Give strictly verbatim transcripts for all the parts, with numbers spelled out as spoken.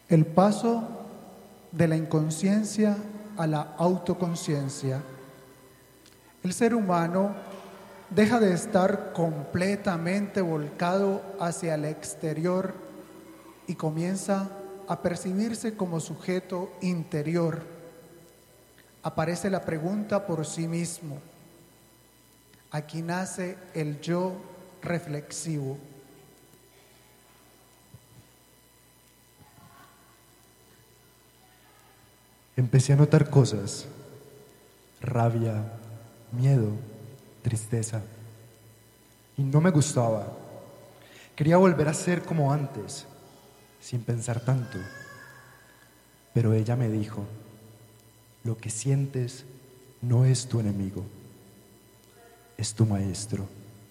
El paso de la inconsciencia a la autoconciencia. El ser humano deja de estar completamente volcado hacia el exterior y comienza a percibirse como sujeto interior. Aparece la pregunta por sí mismo. Aquí nace el yo reflexivo. Empecé a notar cosas: rabia, miedo, tristeza. Y no me gustaba. Quería volver a ser como antes, sin pensar tanto. Pero ella me dijo: lo que sientes no es tu enemigo, es tu maestro.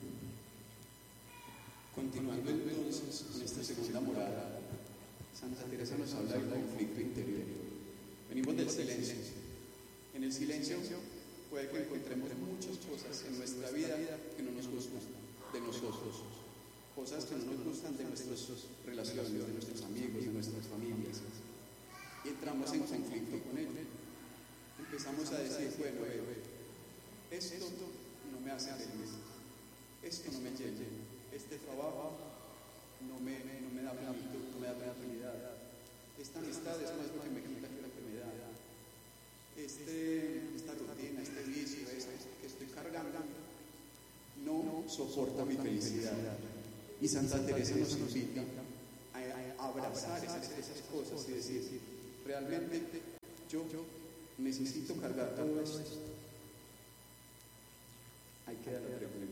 Continuando entonces con esta segunda morada, Santa Teresa nos habla del conflicto interior. Venimos del silencio. En el silencio puede que encontremos muchas cosas en nuestra vida que no nos gustan de nosotros, cosas que no nos gustan de nuestras relaciones, de nuestros amigos, de nuestras familias. Y entramos en conflicto con ello. Empezamos a decir, bueno, eh, esto no me hace feliz, esto no me llena, este trabajo no me, no me da plenitud, no me da tranquilidad, esta amistad es más lo que me quita que lo que me da, este, esta rutina, este vicio, esto que estoy cargando, no soporta mi felicidad. Y Santa Teresa nos invita a abrazar esas, esas cosas y decir, realmente yo necesito cargar todo esto. Hay que darle pregunta.